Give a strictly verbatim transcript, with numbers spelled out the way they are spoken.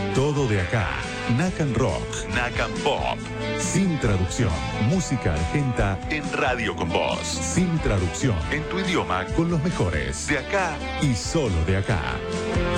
Todo de acá. Nakan Rock. Nakan Pop. Sin traducción. Música argenta en radio con vos. Sin traducción. En tu idioma con los mejores. De acá y solo de acá.